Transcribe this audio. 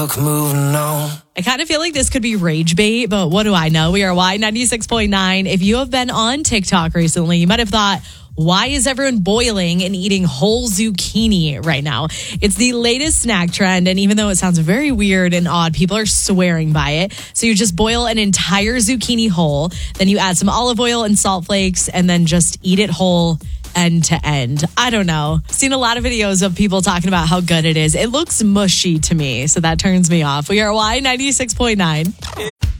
Moving on. I kind of feel like this could be rage bait, but what do I know? We are Y96.9. If you have been on TikTok recently, you might have thought, why is everyone boiling and eating whole zucchini right now? It's the latest snack trend, and even though it sounds very weird and odd, people are swearing by it. So you just boil an entire zucchini whole, then you add some olive oil and salt flakes, and then just eat it whole end to end. I don't know. Seen a lot of videos of people talking about how good it is. It looks mushy to me, so that turns me off. We are Y96.9.